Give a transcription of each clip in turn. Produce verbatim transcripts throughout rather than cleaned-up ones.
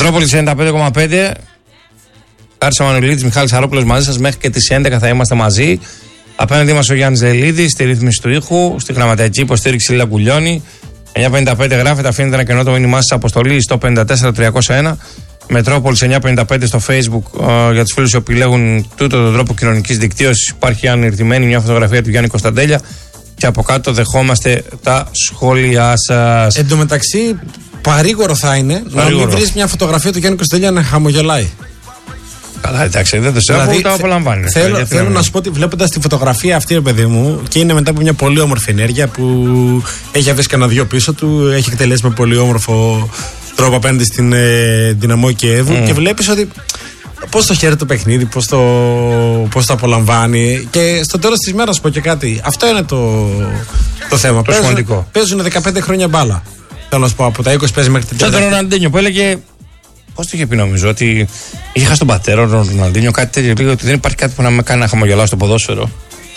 Μετρόπολης ενενήντα πέντε κόμμα πέντε. Άρης Μανολίτης, Μιχάλης Χαρόπουλος μαζί σας. Μέχρι και τις έντεκα θα είμαστε μαζί. Απέναντι μας ο Γιάννης Ζελίδης, στη ρύθμιση του ήχου, στη γραμματιακή υποστήριξη Λίλα Κουλιώνη. εννιά πενήντα πέντε γράφετε, αφήνετε ένα κενό το μήνυμά σας αποστολή στο πέντε τέσσερα τριακόσια ένα. Μετρόπολης εννιά πενήντα πέντε στο Facebook uh, για τους φίλους που επιλέγουν τούτο τον τρόπο κοινωνικής δικτύωσης. Υπάρχει ανηρτημένη μια φωτογραφία του Γιάννη Κωνσταντέλια και από κάτω δεχόμαστε τα σχόλιά σας. Εν τω μεταξύ, παρήγορο θα είναι παρήγορο. να μην βρεις μια φωτογραφία του Γιάννη Κωνσταντέλια να χαμογελάει. Καλά, εντάξει, δεν το ξέρω, δηλαδή, τα απολαμβάνει. Θέλω, θέλω να σου πω ότι βλέποντας τη φωτογραφία αυτή, ρε παιδί μου, και είναι μετά από μια πολύ όμορφη ενέργεια που έχει αφήσει κανένα δυο πίσω του, έχει εκτελέσει με πολύ όμορφο τρόπο απέναντι στην ε, Δυναμό Κιέβου mm. και βλέπεις ότι πώς το χαίρεται το παιχνίδι, πώς το, πώς το απολαμβάνει. Και στο τέλος της μέρας, πω και κάτι, αυτό είναι το, το θέμα. Το σημαντικό. Παίζουν δεκαπέντε χρόνια μπάλα. Θέλω να σου πω, από τα είκοσι παίζει μέχρι την τριάντα. Σαν τον Ροναντίνιο που έλεγε. Πώς το είχε πει, νομίζω, ότι είχα στον πατέρα τον Ροναντίνιο κάτι τέτοιο, λέει ότι δεν υπάρχει κάτι που να με κάνει να χαμογελάω στο ποδόσφαιρο.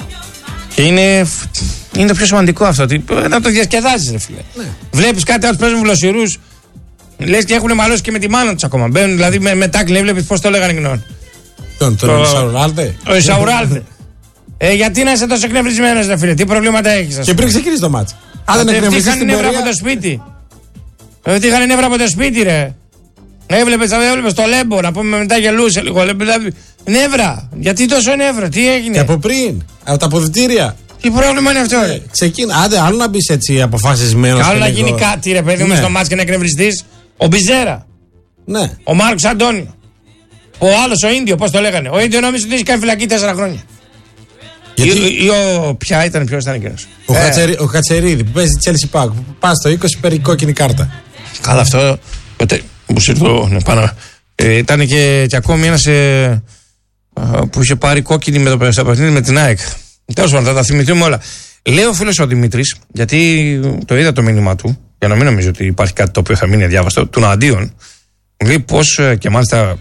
Και είναι, είναι το πιο σημαντικό αυτό, ότι να το διασκεδάζεις, ρε φίλε. Ναι. Βλέπεις κάτι άλλους παίζουν βλοσιρούς, λες και έχουν μαλώσει και με τη μάνα τους ακόμα. Μπαίνουν δηλαδή με, με τάκλι, έβλεπες πώς το λέγανε γνώμη. Τον, τον Ισαουράλδε. Ο Ισαουράλδε. ε, γιατί να είσαι τόσο εκνευρισμένος, ρε φίλε, τι προβλήματα έχεις. Και πριν ξεκινήσει το μάτσο. Αν δεν είχαν νεύρα από το σπίτι. Ότι είχαν νεύρα από το σπίτι, ρε. Έβλεπες, έβλεπες το Λέμπο, να πούμε μετά γελούσε λίγο. Δηλαδή, νεύρα. Γιατί τόσο νεύρα, τι έγινε. Και από πριν, από τα αποδυτήρια. Τι πρόβλημα είναι αυτό, ρε. Ε, ξεκίνα, άντε, άλλο να μπει έτσι αποφασισμένος. Άλλο να γίνει λίγο κάτι, ρε παιδί μου, ναι. στο μάτς και να εκνευριστείς. Ο Μπιζέρα. Ναι. Ο Μάρκος Αντώνιο. Ο άλλος, ο Ίντιο, πώς το λέγανε. Ο Ίντιο νόμιζε ότι είχε κάνει φυλακή τέσσερα χρόνια. Γιατί... Ή, ή ο... Ποια ήταν, ποιος ήταν εκείνος. Ο, ε. Χατσερί, ο Χατσερίδη που παίζει Chelsea Park. Πας στο είκοσι παίρνει κόκκινη κάρτα. Καλά, αυτό. Που σύρθω, ναι, πάνω. Ε, ήταν και, και ακόμη ένας ε, που είχε πάρει κόκκινη με το παιχνίδι με την ΑΕΚ. Τέλος πάντων, θα τα θυμηθούμε όλα. Λέει ο φίλος ο Δημήτρης, γιατί το είδα το μήνυμα του, για να μην νομίζω ότι υπάρχει κάτι το οποίο θα μείνει αδιάβαστο, του Αντίον. Λέει πως και μάλιστα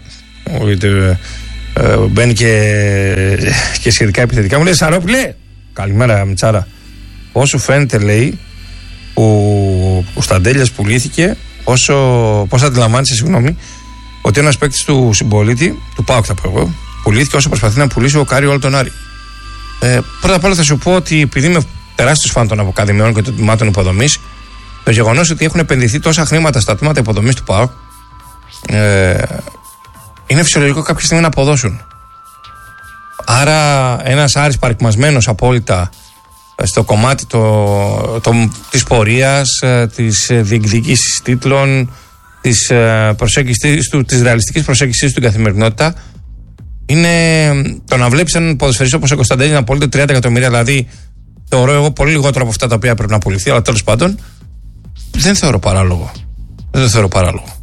ε, ε, μπαίνει και, και σχετικά επιθετικά. Μου λέει Σαρόπουλε, καλημέρα Μιτσάρα. Όσο φαίνεται, λέει, ο, ο Σταντέλιας πουλήθηκε. Όσο, πώς αντιλαμβάνεσαι, συγγνώμη, ότι ένας παίκτης του συμπολίτη, του ΠΑΟΚ θα πω εγώ, πουλήθηκε όσο προσπαθεί να πουλήσει ο Κάρι όλο τον Άρη. Ε, πρώτα απ' όλα θα σου πω ότι επειδή είμαι τεράστιος φαν των Ακαδημιών και των τμήματων υποδομής, το γεγονός ότι έχουν επενδυθεί τόσα χρήματα στα τμήματα υποδομής του ΠΑΟΚ, ε, είναι φυσιολογικό κάποια στιγμή να αποδώσουν. Άρα ένας Άρης παρικμασμένος απόλυτα στο κομμάτι το, το, της πορείας, της διεκδικήσης τίτλων, της προσέγγισης του, της ρεαλιστικής προσέγγισης του στην καθημερινότητα, είναι το να βλέπεις έναν ποδοσφαιριστή όπως ο Κωνσταντέλη να πωλείται τριάντα εκατομμύρια, δηλαδή θεωρώ εγώ πολύ λιγότερο από αυτά τα οποία πρέπει να πουληθεί, αλλά τέλος πάντων δεν θεωρώ παράλογο. Δεν το θεωρώ παράλογο.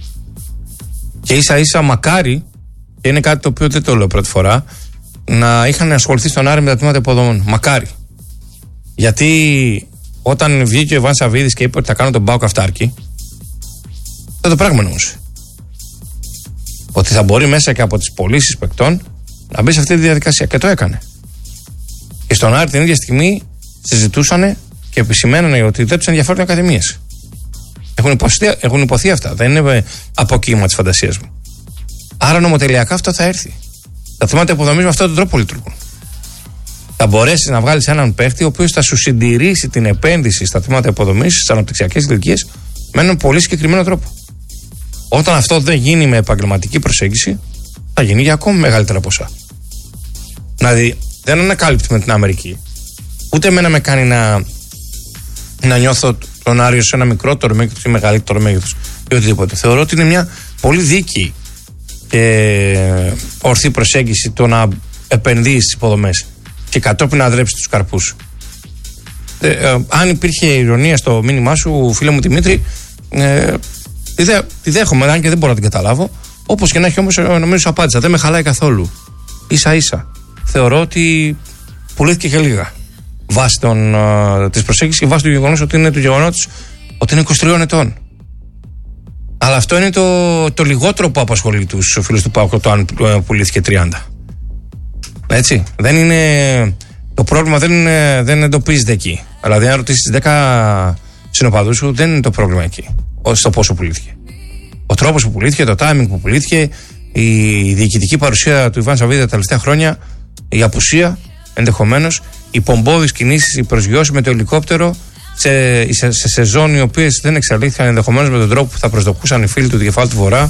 Και ίσα ίσα μακάρι, και είναι κάτι το οποίο δεν το λέω πρώτη φορά, να είχαν ασχοληθεί στον Άρη με τα τμήματα υποδομών. Μακάρι. Γιατί όταν βγήκε ο Ιβάν Σαββίδης και είπε ότι θα κάνω τον ΠΑΟΚ αυτάρκη, δεν το πράγμα εννοούσε. Ότι θα μπορεί μέσα και από τις πωλήσεις παικτών να μπει σε αυτή τη διαδικασία. Και το έκανε. Και στον Άρη την ίδια στιγμή συζητούσαν και επισημένανε ότι δεν τους ενδιαφέρουν οι ακαδημίες. Έχουν υποθεί, έχουν υποθεί αυτά. Δεν είναι αποκύημα της φαντασίας μου. Άρα νομοτελειακά αυτό θα έρθει. Τα θέματα υποδομής με αυτόν τον τρόπο λειτουργούν. Θα μπορέσει να βγάλει έναν παίχτη ο οποίος θα σου συντηρήσει την επένδυση στα θέματα υποδομής, στις αναπτυξιακές ηλικίες, με έναν πολύ συγκεκριμένο τρόπο. Όταν αυτό δεν γίνει με επαγγελματική προσέγγιση, θα γίνει για ακόμη μεγαλύτερα ποσά. Δηλαδή, δεν ανακάλυπτει με την Αμερική. Ούτε εμένα με κάνει να, να νιώθω τον Άριο σε ένα μικρότερο μέγεθος ή μεγαλύτερο μέγεθος ή οτιδήποτε. Θεωρώ ότι είναι μια πολύ δίκαιη και ορθή προσέγγιση το να επενδύεις στις υποδομές και κατόπιν να δρέψεις τους καρπούς. Ε, ε, αν υπήρχε ειρωνία στο μήνυμά σου, φίλε μου Δημήτρη, ε, τη, δε, τη δέχομαι, αν και δεν μπορώ να την καταλάβω. Όπως και να έχει, όμως, νομίζω σου απάντησα. Δεν με χαλάει καθόλου. Ίσα ίσα. Θεωρώ ότι πουλήθηκε και λίγα. Βάσει uh, της προσέγγισης και βάσει του γεγονός ότι είναι του γεγονότος ότι είναι είκοσι τριών ετών. Αλλά αυτό είναι το, το λιγότερο που απασχολεί τους φίλους του ΠΑΟΚ, το αν πουλήθηκε τριάντα. Έτσι. Δεν είναι, το πρόβλημα δεν, είναι, δεν εντοπίζεται εκεί. Δηλαδή, αν ρωτήσεις δέκα συνοπαδούς σου, δεν είναι το πρόβλημα εκεί. Στο πόσο πουλήθηκε. Ο τρόπος που πουλήθηκε, το timing που πουλήθηκε, η διοικητική παρουσία του Ιβάν Σαββίδη τα τελευταία χρόνια, η απουσία ενδεχομένως, οι πομπόδεις κινήσεις, οι προσγειώσεις με το ελικόπτερο σε, σε, σε σεζόν οι οποίες δεν εξελίχθηκαν ενδεχομένως με τον τρόπο που θα προσδοκούσαν οι φίλοι του Δικεφάλου του Βορρά.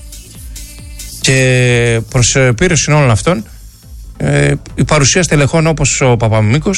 Και προς επίρρωση όλων αυτών, ε, η παρουσία στελεχών όπως ο Παπαμιμίκος,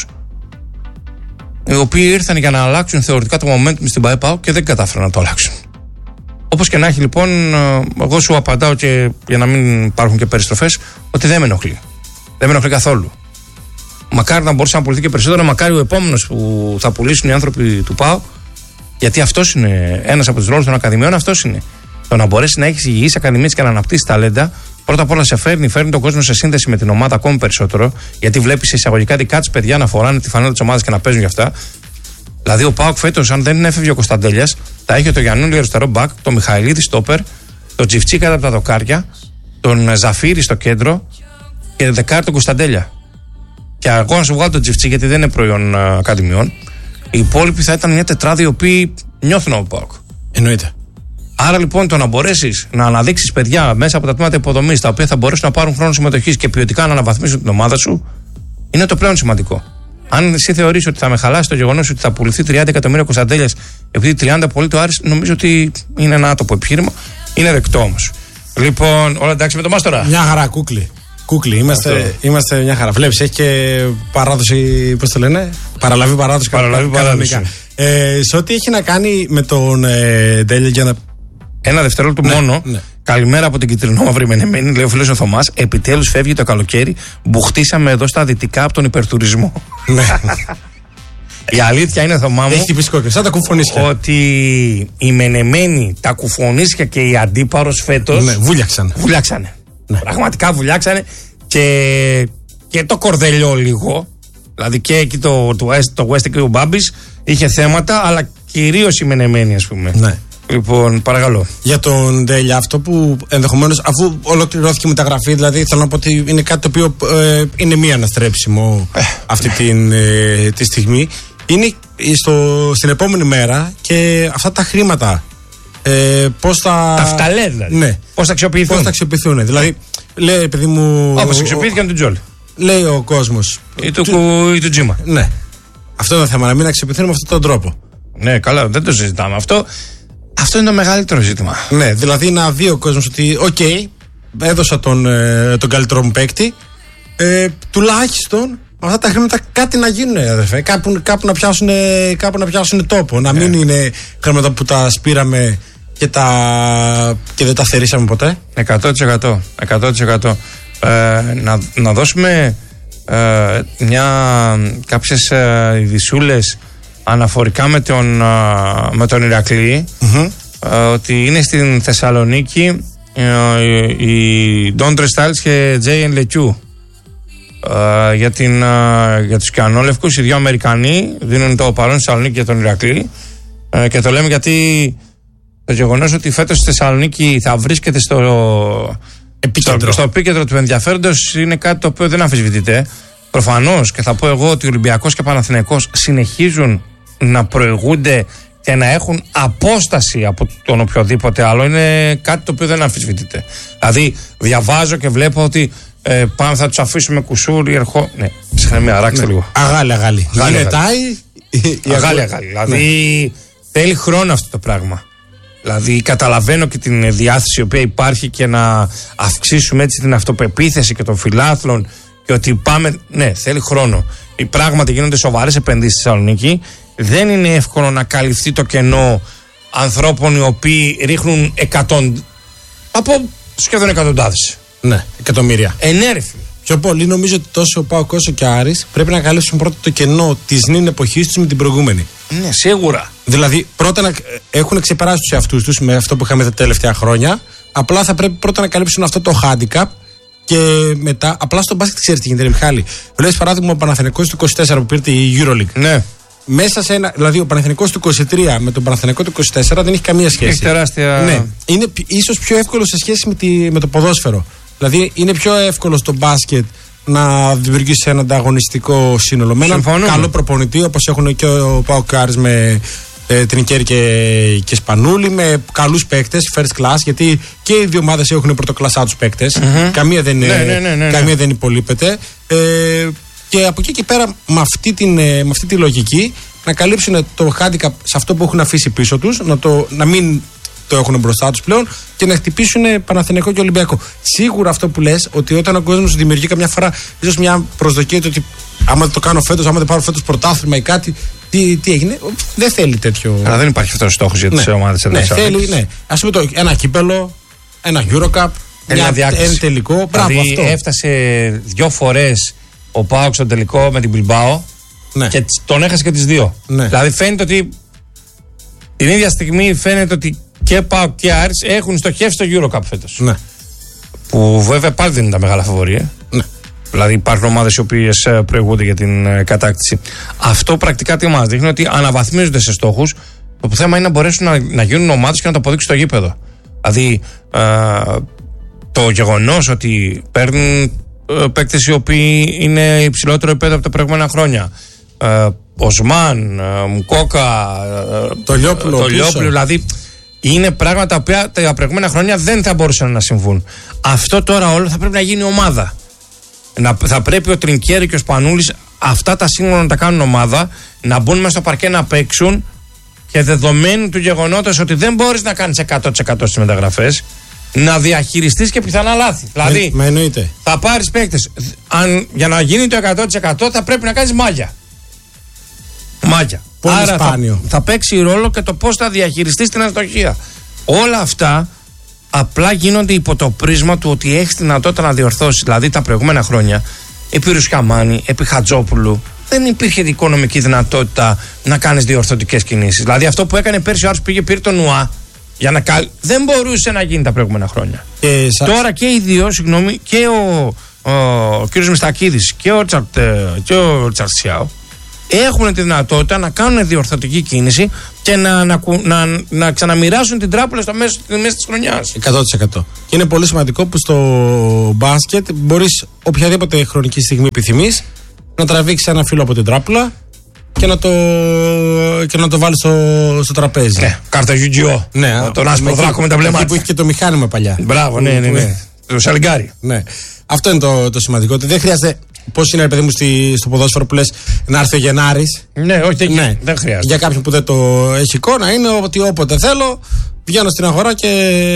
οι οποίοι ήρθαν για να αλλάξουν θεωρητικά το momentum στην ΠαΕ και δεν κατάφεραν να το αλλάξουν. Όπως και να έχει, λοιπόν, εγώ σου απαντάω, και για να μην υπάρχουν και περιστροφές, ότι δεν με ενοχλεί. Δεν με ενοχλεί καθόλου. Μακάρι να μπορούσε να πουληθεί και περισσότερο, μακάρι ο επόμενος που θα πουλήσουν οι άνθρωποι του ΠΑΟ, γιατί αυτός είναι ένας από τους ρόλους των ακαδημιών, αυτός είναι. Το να μπορέσει να έχει υγιείς ακαδημίες και να αναπτύσσει ταλέντα, πρώτα απ' όλα σε φέρνει, φέρνει τον κόσμο σε σύνδεση με την ομάδα ακόμη περισσότερο, γιατί βλέπει εισαγωγικά δικά τη παιδιά να φοράνε τη φανέλα της ομάδας και να παίζουν γι' αυτά. Δηλαδή, ο ΠΑΟΚ φέτος, αν δεν έφευγε ο Κωνσταντέλιας, θα είχε το Γιαννούλη αριστερό μπακ, τον Μιχαηλίδη στόπερ, τον Τζιφτσί κάτω από τα δοκάρια, τον Ζαφύρη στο κέντρο και δεκάρι τον Κωνσταντέλια. Και εγώ να σου βγάλω τον Τζιφτσί, γιατί δεν είναι προϊόν uh, ακαδημιών. Οι υπόλοιποι θα ήταν μια τετράδα οι οποίοι νιώθουν από ΠΑΟΚ. Εννοείται. Άρα λοιπόν το να μπορέσει να αναδείξει παιδιά μέσα από τα τμήματα υποδομής, τα οποία θα μπορέσουν να πάρουν χρόνο συμμετοχής και ποιοτικά να αναβαθμίσουν την ομάδα σου, είναι το πλέον σημαντικό. Αν εσύ θεωρείς ότι θα με χαλάσει το γεγονός ότι θα πουληθεί τριάντα εκατομμύρια Κωνσταντέλιας επειδή τριάντα πολύ το Άρης, νομίζω ότι είναι ένα άτομο επιχείρημα. Είναι δεκτό όμως. Λοιπόν, όλα εντάξει με το Μάστορα. Μια χαρά, κούκλι. Κούκλι, είμαστε, είμαστε μια χαρά. Βλέπεις, έχει και παράδοση, πώς το λένε, παραλαβή παράδοση. Παραλαβή παράδοση. Ε, σε ό,τι έχει να κάνει με τον ε, Ντέλια, για να. Ένα δευτερόλεπτο ναι, μόνο. Ναι. Καλημέρα από την Κιτρινόμαυρη Μενεμένη, λέει ο φίλος ο Θωμάς. Επιτέλους φεύγει το καλοκαίρι. Μπουχτίσαμε εδώ στα δυτικά από τον υπερτουρισμό. Ναι. Η αλήθεια είναι, Θωμά μου, έχει πισκόκια, σαν τα κουφονίσια. Ότι η Μενεμένη, τα κουφονίσια και οι Αντίπαρος φέτος. Ναι, βούλιαξαν. Βουλιάξανε. Ναι. Πραγματικά βουλιάξανε. Και, και το Κορδελιό λίγο. Δηλαδή και εκεί το, το, West, το West και ο Μπάμπης είχε θέματα, αλλά κυρίως η Μενεμένη, ας πούμε. Ναι. Λοιπόν, παρακαλώ. Για τον Ντέλια, αυτό που ενδεχομένως, αφού ολοκληρώθηκε η μεταγραφή, δηλαδή θέλω να πω ότι είναι κάτι το οποίο ε, είναι μη αναστρέψιμο ε, αυτή την, ε, τη στιγμή. Είναι στο, στην επόμενη μέρα και αυτά τα χρήματα ε, πώς θα. Τα φταλέ, δηλαδή. Ναι. Πώς θα αξιοποιηθούν. Πώς θα αξιοποιηθούν. Δηλαδή, λέει, επειδή μου. Όπως αξιοποιήθηκαν του Τζόλ. Λέει ο κόσμος. Ή του, του, ή του Τζίμα. Ναι. Αυτό είναι το θέμα, να μην αξιοποιηθούν με αυτόν τον τρόπο. Ναι, καλά, δεν το συζητάμε αυτό. Αυτό είναι το μεγαλύτερο ζήτημα. Ναι, δηλαδή να δει ο κόσμος ότι, οκ, okay, έδωσα τον, ε, τον καλύτερο μου παίκτη, ε, τουλάχιστον με αυτά τα χρήματα κάτι να γίνουν, αδερφέ. Κάπου, κάπου, να, πιάσουν, κάπου να πιάσουν τόπο. Να μην yeah. είναι χρήματα που τα σπήραμε και, τα, και δεν τα θερήσαμε ποτέ. εκατό τοις εκατό. εκατό τοις εκατό. Ε, να, να δώσουμε ε, μια, κάποιες ε, ειδισούλες αναφορικά με τον, με τον Ηρακλή, mm-hmm. ότι είναι στην Θεσσαλονίκη οι Ντόντρε Στάιλς και Τζέι Λεκιού για, την, για τους Κιανόλευκους. Οι δύο Αμερικανοί δίνουν το παρόν στη Θεσσαλονίκη για τον Ηρακλή, και το λέμε γιατί το γεγονός ότι φέτος στη Θεσσαλονίκη θα βρίσκεται στο επίκεντρο, στο, στο επίκεντρο του ενδιαφέροντος είναι κάτι το οποίο δεν αμφισβητείται. Προφανώς, και θα πω εγώ ότι ο Ολυμπιακός και ο Παναθηναϊκός συνεχίζουν να προηγούνται και να έχουν απόσταση από τον οποιοδήποτε άλλο. Είναι κάτι το οποίο δεν αμφισβητείται. Δηλαδή, διαβάζω και βλέπω ότι ε, πάμε, θα τους αφήσουμε κουσούρι, ερχό. Ναι, συγχαρητήρια, αράξτε ναι. λίγο. Αγάλι, αγάλι. Γινετάει. Αγάλι, αγάλι. Δηλαδή, ναι. θέλει χρόνο αυτό το πράγμα. Δηλαδή, καταλαβαίνω και την διάθεση η οποία υπάρχει και να αυξήσουμε έτσι την αυτοπεποίθηση και των φιλάθλων. Και ότι πάμε, ναι, θέλει χρόνο. Οι πράγματι γίνονται σοβαρές επενδύσεις στη Θεσσαλονίκη. Δεν είναι εύκολο να καλυφθεί το κενό ανθρώπων οι οποίοι ρίχνουν εκατόν, από σχεδόν εκατοντάδες. Ναι, εκατομμύρια. Ενέρφη. Πιο πολύ νομίζω ότι τόσο ο ΠΑΟΚ όσο και ο Άρης πρέπει να καλύψουν πρώτα το κενό της νυν εποχής τους με την προηγούμενη. Ναι, σίγουρα. Δηλαδή, πρώτα να έχουν ξεπεράσει τους εαυτούς τους με αυτό που είχαμε τα τελευταία χρόνια. Απλά θα πρέπει πρώτα να καλύψουν αυτό το handicap. Και μετά, απλά στο μπάσκετ ξέρεις τι γίνεται, Μιχάλη. Βλέπεις παράδειγμα ο Παναθηναϊκός του είκοσι τέσσερα που πήρε η EuroLeague. Ναι. Μέσα σε ένα. Δηλαδή, ο Παναθηναϊκός του είκοσι τρία με τον Παναθηναϊκό του είκοσι τέσσερα δεν έχει καμία σχέση. Έχει τεράστια. Ναι. Είναι ίσως πιο εύκολο σε σχέση με, τη, με το ποδόσφαιρο. Δηλαδή, είναι πιο εύκολο στο μπάσκετ να δημιουργήσει ένα ανταγωνιστικό σύνολο. Με έναν καλό προπονητή, όπως έχουν και ο ΠΑΟΚ με ε, Τρινκέρι και, και Σπανούλη, με καλούς παίκτες, first class, γιατί και οι δύο ομάδες έχουν πρωτοκλασσά τους παίκτες. Mm-hmm. Καμία δεν, ναι, ναι, ναι, ναι, καμία δεν υπολείπεται. Ε, και από εκεί και πέρα, με αυτή, την, με αυτή τη λογική, να καλύψουν το handicap σε αυτό που έχουν αφήσει πίσω τους, να, το, να μην το έχουν μπροστά τους πλέον και να χτυπήσουν Παναθηναϊκό και Ολυμπιακό. Σίγουρα αυτό που λες, ότι όταν ο κόσμος δημιουργεί καμιά φορά ίσως μια προσδοκία ότι άμα το κάνω φέτος, άμα δεν πάρω φέτος πρωτάθλημα ή κάτι, τι, τι έγινε, δεν θέλει τέτοιο. Αλλά δεν υπάρχει αυτός ο στόχος για τις ναι, ομάδες ναι, θέλει, ναι. Ας πούμε το, ένα κύπελο, ένα Eurocup, ένα, μια, ένα τελικό. Μπράβο, δηλαδή αυτό. Έφτασε δύο φορές ο ΠΑΟΚ στο τελικό με την Μπιλμπάο, ναι, και τον έχασε και τις δύο. Ναι. Δηλαδή φαίνεται ότι την ίδια στιγμή φαίνεται ότι και ΠΑΟΚ και Άρης έχουν στοχεύσει στο Eurocup φέτος. Ναι. Που βέβαια πάλι δεν είναι τα μεγάλα φαβορία. Ναι. Δηλαδή υπάρχουν ομάδες οι οποίες προηγούνται για την κατάκτηση. Αυτό πρακτικά τι μας δείχνει, ότι αναβαθμίζονται σε στόχους. Το θέμα είναι να μπορέσουν να, να γίνουν ομάδες και να το αποδείξουν στο γήπεδο. Δηλαδή α, το γεγονός ότι παίρνουν παίκτες οι οποίοι είναι υψηλότερο επίπεδο από τα προηγούμενα χρόνια. Α, Οσμάν, Μουκόκα, το Λιόπουλο, το Λιόπουλο, δηλαδή είναι πράγματα τα οποία τα προηγούμενα χρόνια δεν θα μπορούσαν να συμβούν. Αυτό τώρα όλο θα πρέπει να γίνει ομάδα. Να, θα πρέπει ο Τρινκέρι και ο Σπανούλης αυτά τα σύγχρονα να τα κάνουν ομάδα, να μπουν μέσα στο παρκέ να παίξουν, και δεδομένου του γεγονότος ότι δεν μπορείς να κάνεις εκατό τοις εκατό στις μεταγραφές, να διαχειριστείς και πιθανά λάθη. Δηλαδή, με, με θα πάρεις παίκτες. Αν, για να γίνει το εκατό τοις εκατό θα πρέπει να κάνεις μάγια. Μάγια. Πολύ Άρα σπάνιο. Θα, θα παίξει ρόλο και το πώς θα διαχειριστείς την αστοχία. Όλα αυτά απλά γίνονται υπό το πρίσμα του ότι έχεις δυνατότητα να διορθώσεις. Δηλαδή τα προηγούμενα χρόνια, επί Ρουσκαμάνη, επί Χατζόπουλου, δεν υπήρχε οικονομική δυνατότητα να κάνεις διορθωτικές κινήσεις. Δηλαδή αυτό που έκανε πέρσι ο Άρης, πήγε πήρε τον Νουά για να καλ... δεν μπορούσε να γίνει τα προηγούμενα χρόνια. Ε, σα... Τώρα και οι δύο, συγγνώμη, και ο, ο, ο κ. Μιστακίδης και ο, Τσαρτ, και ο Τσαρτσιάου έχουν τη δυνατότητα να κάνουν διορθωτική κίνηση και να, να, να, να ξαναμοιράσουν την τράπουλα στο μέσο, μέσα της χρονιάς. εκατό τοις εκατό. Και είναι πολύ σημαντικό που στο μπάσκετ μπορείς οποιαδήποτε χρονική στιγμή επιθυμείς να τραβήξεις ένα φύλλο από την τράπουλα και να το, και να το βάλεις στο, στο τραπέζι. Ναι, κάρτα Yu-Gi-Oh! Ναι, τον άσπρο δράκο με τα μπλε μάτια. Που έχει και το μηχάνημα παλιά. Μπράβο, ναι, ναι, ναι. Το σαλιγκάρι. Ναι. Αυτό είναι το, το σημαντικό. Δεν χρειάζεται. Πώς είναι, ρε παιδί μου, στη, στο ποδόσφαιρο που λες, να έρθει ο Γενάρης. Ναι, όχι, δεν, ναι. δεν χρειάζεται. Για κάποιον που δεν το έχει εικόνα, είναι ότι όποτε θέλω βγαίνω στην αγορά και,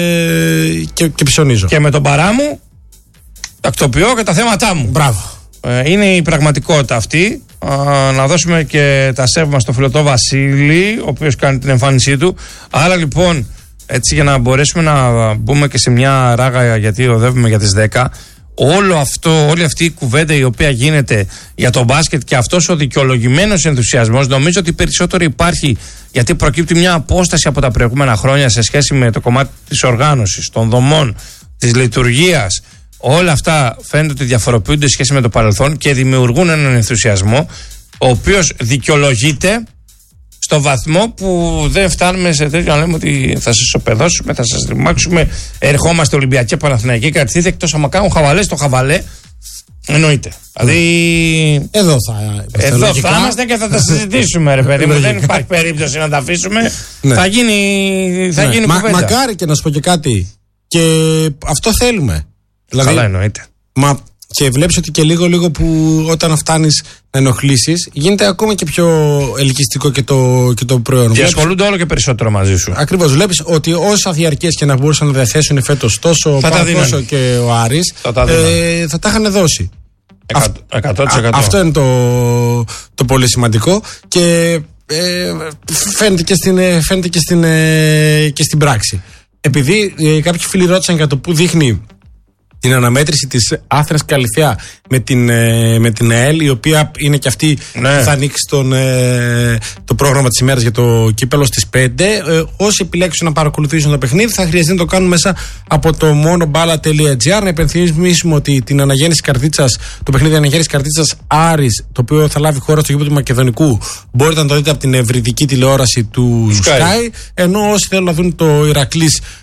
και, και ψωνίζω. Και με τον παρά μου τακτοποιώ και τα θέματά μου. Μπράβο. Ε, είναι η πραγματικότητα αυτή. Α, να δώσουμε και τα σέβα στο φιλωτό Βασίλη, ο οποίος κάνει την εμφάνισή του. Άρα λοιπόν, έτσι για να μπορέσουμε να μπούμε και σε μια ράγα, γιατί οδεύουμε για τις δέκα. Όλο αυτό, όλη αυτή η κουβέντα η οποία γίνεται για το μπάσκετ και αυτός ο δικαιολογημένος ενθουσιασμός, νομίζω ότι περισσότερο υπάρχει γιατί προκύπτει μια απόσταση από τα προηγούμενα χρόνια σε σχέση με το κομμάτι της οργάνωσης, των δομών, της λειτουργίας. Όλα αυτά φαίνεται ότι διαφοροποιούνται σε σχέση με το παρελθόν και δημιουργούν έναν ενθουσιασμό, ο οποίος δικαιολογείται στο βαθμό που δεν φτάνουμε σε τέτοιο να λέμε ότι θα σας ισοπεδώσουμε, θα σας ρημάξουμε, ερχόμαστε Ολυμπιακή Παναθηναϊκή κατευθείαν, εκτός άμα κάνουν χαβαλέ στο χαβαλέ, εννοείται. Δηλαδή. Εδώ θα, εδώ θα είμαστε και θα τα συζητήσουμε, ρε παιδί μου. Δεν υπάρχει περίπτωση να τα αφήσουμε. Ναι. Θα γίνει, θα ναι. γίνει Μα, μακάρι και να σου πω και κάτι. Και αυτό θέλουμε. Δηλαδή, καλά, εννοείται. Μα και βλέπεις ότι και λίγο λίγο που όταν φτάνεις να ενοχλήσεις γίνεται ακόμα και πιο ελκυστικό και το, και το προϊόν. Και βλέπεις, ασχολούνται όλο και περισσότερο μαζί σου. Ακριβώς. Βλέπεις ότι όσα διαρκές και να μπορούσαν να διαθέσουν φέτος τόσο ο Παναθηναϊκός και ο Άρης θα τα, ε, θα τα είχαν δώσει. εκατό τοις εκατό. Αυτό είναι το, το πολύ σημαντικό και ε, φαίνεται και στην, φαίνεται και στην, ε, και στην πράξη. Επειδή ε, κάποιοι φίλοι ρώτησαν για το που δείχνει την αναμέτρηση της Άθρας Καλυθέα με την, ε, με την ΑΕΛ, η οποία είναι και αυτή ναι. που θα ανοίξει τον, ε, το πρόγραμμα της ημέρας για το κύπελο στις πέντε. Ε, όσοι επιλέξουν να παρακολουθήσουν το παιχνίδι θα χρειαστεί να το κάνουν μέσα από το monoballat τελεία gr. Να υπενθυμίσουμε ότι την αναγέννηση καρτίτσας, το παιχνίδι αναγέννηση καρτίτσας Άρης, το οποίο θα λάβει χώρα στο γήπεδο του Μακεδονικού, μπορείτε να το δείτε από την ευρυδική τηλεόραση του Sky. Sky ενώ όσοι θέλουν να δουν το Ηρακλής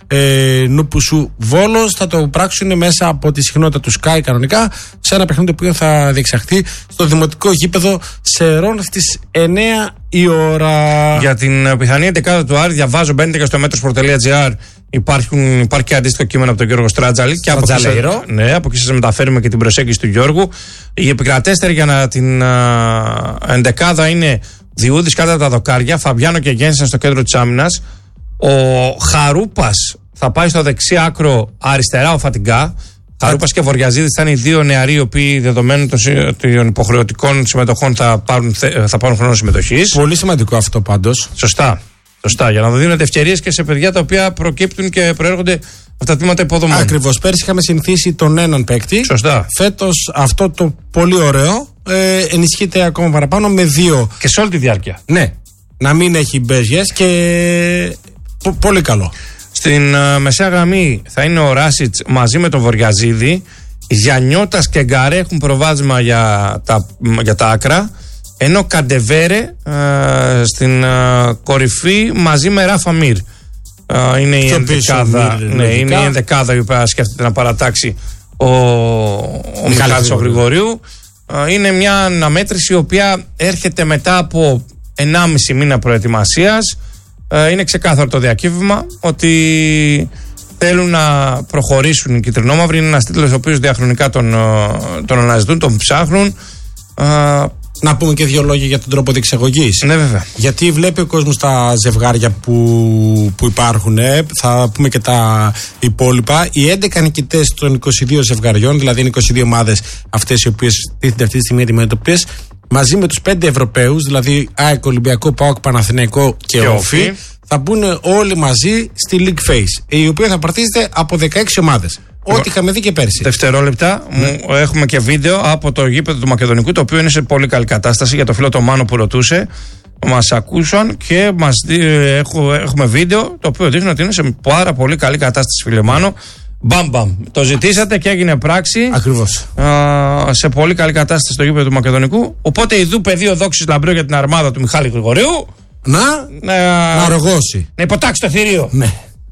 ε, Νούπουσου Βόλος. Θα το πράξουν μέσα από τη συχνότητα του Sky κανονικά, σε ένα παιχνίδι που θα διεξαχθεί στο δημοτικό γήπεδο Σερών στις εννιά η ώρα. Για την πιθανή εντεκάδα του Άρη, διαβάζω, μπαίνετε και στο μέτροσπορ τελεία τζι άρ. Υπάρχουν, υπάρχει και αντίστοιχο κείμενο από τον Γιώργο Στράτζαλη. Και από εκεί, σας, ναι, από εκεί σας μεταφέρουμε και την προσέγγιση του Γιώργου. Η επικρατέστερη για να, την α, εντεκάδα είναι Διούδης κάτω από τα δοκάρια, Φαμπιάνο και Γένσεν στο κέντρο της άμυνας. Ο Χαρούπας θα πάει στο δεξί άκρο, αριστερά ο Φατιγκά. Χαρούπας και Βοριαζίδης θα είναι οι δύο νεαροί, οι οποίοι δεδομένων των υποχρεωτικών συμμετοχών θα πάρουν, θα πάρουν χρόνο συμμετοχής. Πολύ σημαντικό αυτό πάντως. Σωστά. Σωστά, για να δίνονται ευκαιρίες και σε παιδιά τα οποία προκύπτουν και προέρχονται από τα τμήματα υποδομών. Ακριβώς. Πέρσι είχαμε συνηθίσει τον έναν παίκτη. Σωστά. Φέτος αυτό το πολύ ωραίο ε, ενισχύεται ακόμα παραπάνω με δύο. Και σε όλη τη διάρκεια. Ναι. Να μην έχει μπέζιες και πο, πολύ καλό. Στην uh, μεσαία γραμμή θα είναι ο Ράσιτς μαζί με τον Βοριαζίδη. Γιαννιώτας και Γκαρέ έχουν προβάδισμα για τα, για τα άκρα. Ενώ Καντεβέρε uh, στην uh, κορυφή μαζί με Ράφα Μίρ. Uh, είναι, η ενδεκάδα, ναι, είναι η ενδεκάδα η οποία σκέφτεται να παρατάξει ο, ο Μιχάλης ο Γρηγορίου. Uh, είναι μια αναμέτρηση η οποία έρχεται μετά από ενάμιση μήνα προετοιμασίας. Uh, είναι ξεκάθαρο το διακύβημα ότι θέλουν να προχωρήσουν οι κυτρινόμαυροι. Είναι ένας τίτλος ο οποίος διαχρονικά τον, τον αναζητούν, τον ψάχνουν. Uh, Να πούμε και δύο λόγια για τον τρόπο διεξαγωγής. Ναι, βέβαια. Γιατί βλέπει ο κόσμος τα ζευγάρια που, που υπάρχουν. Ε. Θα πούμε και τα υπόλοιπα. Οι έντεκα νικητές των είκοσι δύο ζευγαριών, δηλαδή είναι είκοσι δύο ομάδες αυτές οι οποίες τίθενται αυτή τη στιγμή αντιμέτωπες, μαζί με τους πέντε Ευρωπαίους, δηλαδή ΑΕΚ, Ολυμπιακό, ΠΑΟΚ, Παναθηναϊκό και, και Όφη, θα μπουν όλοι μαζί στη League Phase, η οποία θα παρτίζεται από δεκαέξι ομάδες. Ό,τι είχαμε δει και πέρσι. Δευτερόλεπτα. Ναι. Μου, έχουμε και βίντεο από το γήπεδο του Μακεδονικού, το οποίο είναι σε πολύ καλή κατάσταση. Για το φίλο το Μάνο που ρωτούσε, μας ακούσαν και μας δι, έχω, έχουμε βίντεο το οποίο δείχνει ότι είναι σε πάρα πολύ καλή κατάσταση, φίλε Μάνο. Μπαμ, μπαμ. Το ζητήσατε και έγινε πράξη. Ακριβώς. Α, σε πολύ καλή κατάσταση στο γήπεδο του Μακεδονικού. Οπότε ειδού πεδίο δόξης λαμπρό για την αρμάδα του Μιχάλη Γρηγορίου. Να, να, να αργώσει. Να υποτάξει το θηρίο. Ναι.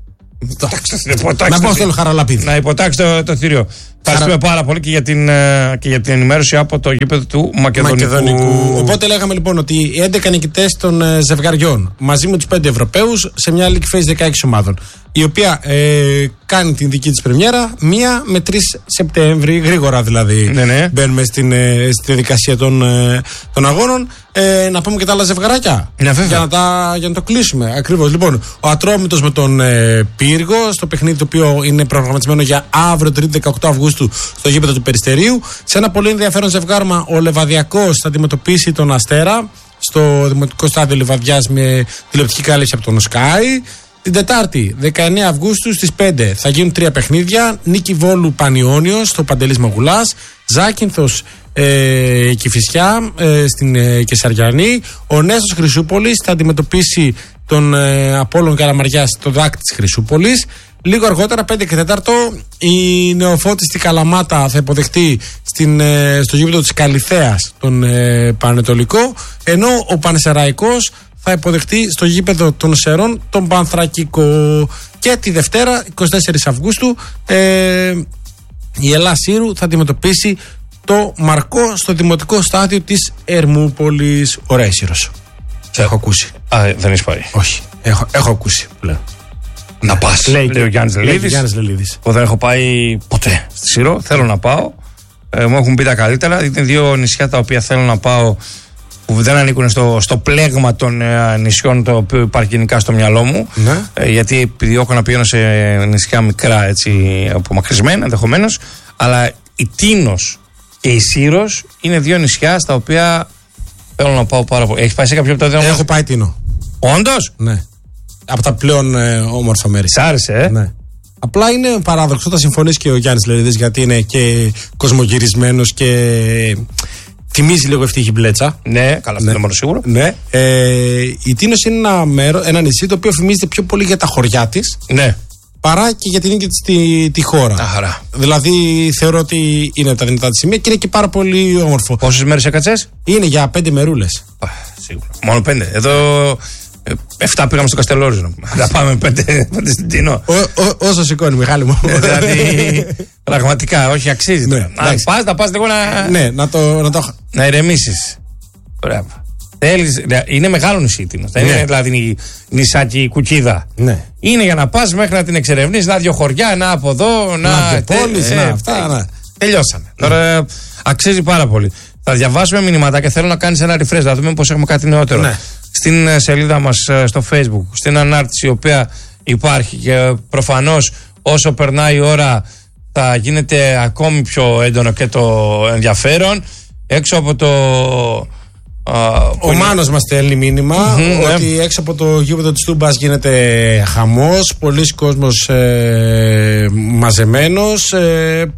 Να πω στο Χαραλαπίδη. Να υποτάξει το, το θηρίο. Ευχαριστούμε πάρα πολύ και για, την, και για την ενημέρωση από το γήπεδο του Μακεδονικού. Μακεδονικού. Οπότε λέγαμε λοιπόν ότι οι έντεκα νικητές των ε, ζευγαριών μαζί με τους πέντε Ευρωπαίους σε μια League Phase δεκαέξι ομάδων, η οποία ε, κάνει την δική της πρεμιέρα μία με τρεις Σεπτέμβρη, γρήγορα δηλαδή. Ναι, ναι. Μπαίνουμε στην, ε, στη διαδικασία των, ε, των αγώνων. Ε, να πούμε και τα άλλα ζευγαράκια. Ναι, για, να τα, για να το κλείσουμε. Ακριβώς. Λοιπόν, ο Ατρόμητος με τον ε, Πύργο, στο παιχνίδι το οποίο είναι προγραμματισμένο για αύριο, Τρίτη δεκαοκτώ Αυγούστου, στο γήπεδο του Περιστερίου. Σε ένα πολύ ενδιαφέρον ζευγάρμα, ο Λεβαδιακός θα αντιμετωπίσει τον Αστέρα στο Δημοτικό Στάδιο Λιβαδιάς με τηλεοπτική κάλυψη από τον Sky. Την Τετάρτη, δεκαεννέα Αυγούστου στις πέντε θα γίνουν τρία παιχνίδια. Νίκη Βόλου Πανιόνιος στο Παντελής Μαγουλάς. Ζάκυνθος ε, Κηφισιά ε, στην ε, Κεσαριανή. Ο Νέστος Χρυσούπολης θα αντιμετωπίσει τον ε, Απόλλων Καλαμαριάς στο Δάκτη της Χρυσούπολης. Λίγο αργότερα, πέντε και τέσσερα, η Νεοφώτιστη Καλαμάτα θα υποδεχτεί στην, ε, στο γήπεδο της Καλιθέας τον ε, Πανετολικό. Ενώ ο Πανσεραϊκός θα υποδεχτεί στο γήπεδο των Σερών τον Πανθρακικό. Και τη Δευτέρα, εικοστή τέταρτη Αυγούστου, ε, η Ελλάς Σύρου θα αντιμετωπίσει το Μαρκό στο Δημοτικό Στάδιο της Ερμούπολης. Ωραία, Σύρος. Σε έχω ακούσει. Α, δεν έχεις πάει. Όχι, έχω, έχω ακούσει πλέον. Να πας, λέει, λέει ο Γιάννης Λελίδης. Που δεν έχω πάει ποτέ στη Σύρο. Θέλω να πάω. Ε, μου έχουν πει τα καλύτερα. Είναι δύο νησιά τα οποία θέλω να πάω, που δεν ανήκουν στο, στο πλέγμα των ε, νησιών το οποίο υπάρχει γενικά στο μυαλό μου. Ναι. Ε, γιατί επιδιώκω να πηγαίνω σε νησιά μικρά, έτσι, απομακρυσμένα ενδεχομένως. Αλλά η Τίνος και η Σύρος είναι δύο νησιά στα οποία θέλω να πάω πάρα πολύ. Έχεις πάει σε κάποιο από τα δύο? Έχω πάει Τίνο. Όντως? Ναι. Από τα πλέον ε, όμορφα μέρη. Σ' άρεσε, ε? Ναι. Απλά είναι παράδοξο, θα συμφωνήσει και ο Γιάννης Λελίδης, γιατί είναι και κοσμογυρισμένος και θυμίζει λίγο ευτύχη μπλέτσα. Ναι, καλά, αυτό είναι μόνο σίγουρο. Ναι. Ε, η Τίνος είναι ένα, μέρο, ένα νησί το οποίο φημίζεται πιο πολύ για τα χωριά της. Ναι. Παρά και για την ίδια της τη, τη χώρα. Αχαρά. Δηλαδή θεωρώ ότι είναι τα δυνατά της σημεία και είναι και πάρα πολύ όμορφο. Πόσες μέρες έκατσες? Είναι για πέντε μερούλες. Α, σίγουρα. Μόνο πέντε. Εδώ Εφτά πήγαμε στο Καστελόριζο. Θα πάμε πέντε, πέντε στην Τίνο. Όσο σηκώνει, Μιχάλη μου. Δηλαδή, πραγματικά, όχι, αξίζει. Ναι, αν πας, να πας λίγο να. Ναι, να το. Να, το... να ηρεμήσεις. Θέλεις, είναι μεγάλο νησί η Τίνος. Δεν ναι. είναι δηλαδή νησάκι κουκίδα. Ναι. Είναι για να πας μέχρι να την εξερευνήσεις, να δύο χωριά, ένα από εδώ, να. Να πόλεις, να αυτά. Να. Τελειώσαμε. Ναι. Τώρα αξίζει πάρα πολύ. Θα διαβάσουμε μηνύματα και θέλω να κάνεις ένα refresh, να δούμε πως έχουμε κάτι νεότερο. Ναι. Στην σελίδα μας στο Facebook, στην ανάρτηση η οποία υπάρχει και προφανώς όσο περνάει η ώρα θα γίνεται ακόμη πιο έντονο και το ενδιαφέρον. Έξω από το... Ο είναι... Μάνος μας στέλνει μήνυμα mm-hmm, ότι ναι. έξω από το γήπεδο της Τούμπας γίνεται χαμός, πολλοί κόσμος ε, μαζεμένος. Ε,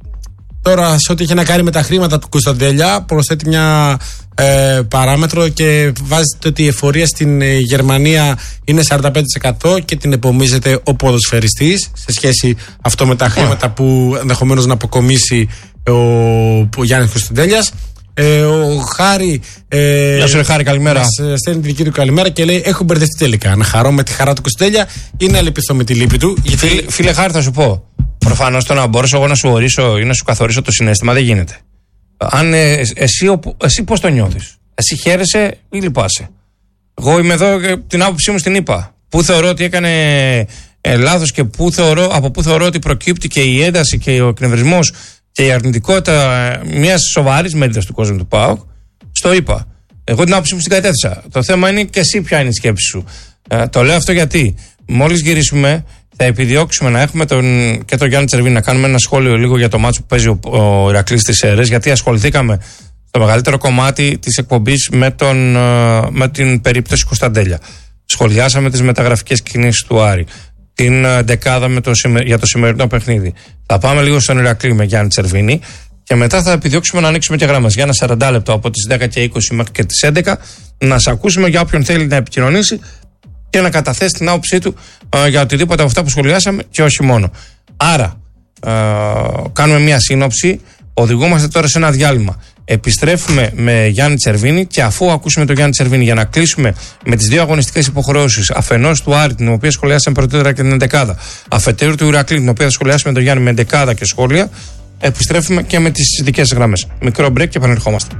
τώρα σε ό,τι έχει να κάνει με τα χρήματα του Κωνσταντέλια προσθέτει μια ε, παράμετρο και βάζετε ότι η εφορία στην ε, Γερμανία είναι σαράντα πέντε τοις εκατό και την επομίζεται ο ποδοσφαιριστής σε σχέση αυτό με τα χρήματα που ενδεχομένως να αποκομίσει ο, ο Γιάννης Κωνσταντέλιας. Ε, ο Χάρη. Ε, Γεια σου, Χάρη, καλημέρα. Μας στέλνει τη δική του καλημέρα και λέει: έχω μπερδευτεί τελικά. Να χαρώ με τη χαρά του Κωνσταντέλια ή να λυπηθώ με τη λύπη του. Γιατί... Φίλε, φίλε Χάρη, θα σου πω. Προφανώς το να μπορέσω εγώ να σου ορίσω ή να σου καθορίσω το συναίσθημα δεν γίνεται. Αν ε, εσύ, εσύ πώς το νιώθεις, εσύ χαίρεσαι ή λυπάσαι. Εγώ είμαι εδώ και την άποψή μου στην είπα. Πού θεωρώ ότι έκανε ε, λάθος και πού θεωρώ, από πού θεωρώ ότι προκύπτει και η ένταση και ο εκνευρισμός και η αρνητικότητα μιας σοβαρής μερίδας του κόσμου του ΠΑΟΚ. Στο είπα. Εγώ την άποψή μου στην κατέθεσα. Το θέμα είναι και εσύ ποια είναι η σκέψη σου. Ε, το λέω αυτό γιατί μόλις γυρίσουμε θα επιδιώξουμε να έχουμε τον, και τον Γιάννη Τσερβίνη να κάνουμε ένα σχόλιο λίγο για το μάτσο που παίζει ο, ο Ηρακλής στις ΣΕΡΕΣ, γιατί ασχοληθήκαμε στο μεγαλύτερο κομμάτι της εκπομπής με, τον, με την περίπτωση Κωνσταντέλια. Σχολιάσαμε τις μεταγραφικές κινήσεις του Άρη, την δεκάδα με το, για το σημερινό παιχνίδι. Θα πάμε λίγο στον Ηρακλή με Γιάννη Τσερβίνη και μετά θα επιδιώξουμε να ανοίξουμε και γράμμες για ένα σαράντα λεπτό από τις δέκα και είκοσι μέχρι και τις έντεκα, να σε ακούσουμε για όποιον θέλει να επικοινωνήσει και να καταθέσει την άποψή του ε, για οτιδήποτε από αυτά που σχολιάσαμε και όχι μόνο. Άρα, ε, κάνουμε μια σύνοψη, οδηγούμαστε τώρα σε ένα διάλειμμα. Επιστρέφουμε με Γιάννη Τσερβίνη και αφού ακούσουμε τον Γιάννη Τσερβίνη για να κλείσουμε με τις δύο αγωνιστικές υποχρεώσεις, αφενός του Άρη, την οποία σχολιάσαμε πρωτήτερα και την εντεκάδα, αφετέρου του Ηρακλή, την οποία θα σχολιάσουμε τον Γιάννη με εντεκάδα και σχόλια, επιστρέφουμε και με τις δικές γραμμές. Μικρό break και επανερχόμαστε.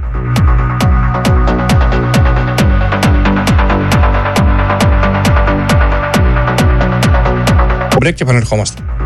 Break και επανερχόμαστε.